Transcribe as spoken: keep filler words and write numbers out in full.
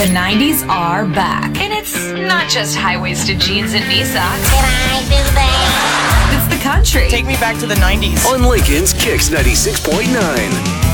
The nineties are back. And it's not just high-waisted jeans and knee socks. Can I do that? It's the country. Take me back to the nineties. On Lincoln's Kicks ninety-six point nine.